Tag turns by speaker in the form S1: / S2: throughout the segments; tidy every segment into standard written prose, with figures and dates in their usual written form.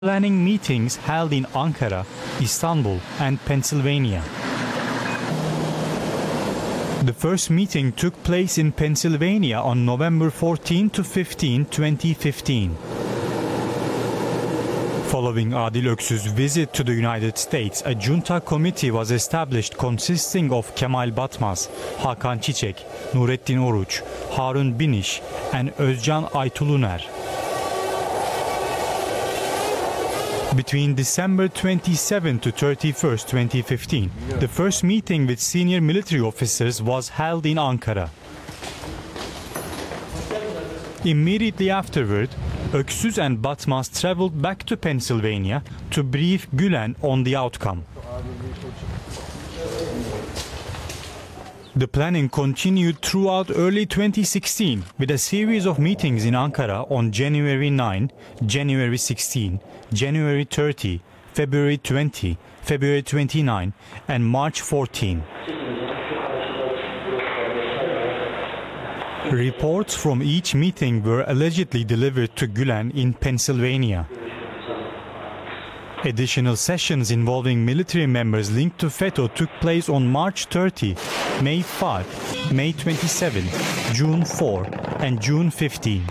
S1: planning meetings held in Ankara, Istanbul, and Pennsylvania. The first meeting took place in Pennsylvania on November 14 to 15, 2015. Following Adil Öksüz's visit to the United States, a junta committee was established consisting of Kemal Batmaz, Hakan Çiçek, Nurettin Oruç, Harun Biniş, and Özcan Aytuluner. Between December 27 to 31, 2015, the first meeting with senior military officers was held in Ankara. Immediately afterward, Öksüz and Batmaz traveled back to Pennsylvania to brief Gülen on the outcome. The planning continued throughout early 2016 with a series of meetings in Ankara on January 9, January 16, January 30, February 20, February 29, and March 14. Reports from each meeting were allegedly delivered to Gülen in Pennsylvania. Additional sessions involving military members linked to FETÖ took place on March 30, May 5, May 27, June 4, and June 15.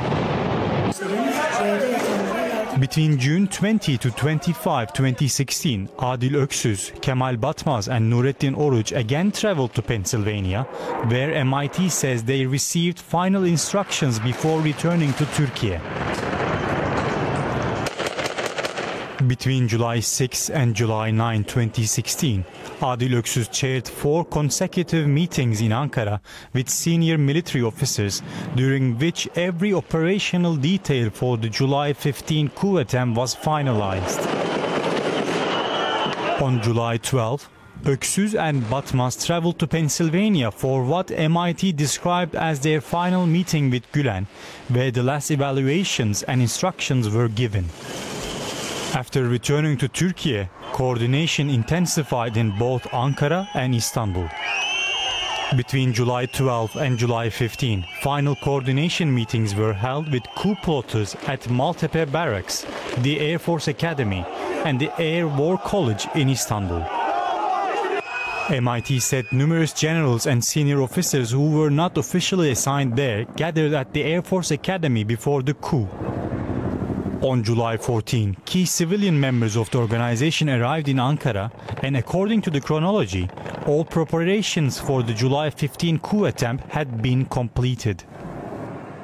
S1: Between June 20 to 25, 2016, Adil Öksüz, Kemal Batmaz, and Nurettin Oruç again traveled to Pennsylvania, where MIT says they received final instructions before returning to Turkey. Between July 6 and July 9, 2016, Adil Öksüz chaired 4 consecutive meetings in Ankara with senior military officers, during which every operational detail for the July 15 coup attempt was finalized. On July 12, Öksüz and Batmaz traveled to Pennsylvania for what MIT described as their final meeting with Gülen, where the last evaluations and instructions were given. After returning to Turkey, coordination intensified in both Ankara and Istanbul. Between July 12 and July 15, final coordination meetings were held with coup plotters at Maltepe Barracks, the Air Force Academy, and the Air War College in Istanbul. MIT said numerous generals and senior officers who were not officially assigned there gathered at the Air Force Academy before the coup. On July 14, key civilian members of the organization arrived in Ankara, and according to the chronology, all preparations for the July 15 coup attempt had been completed.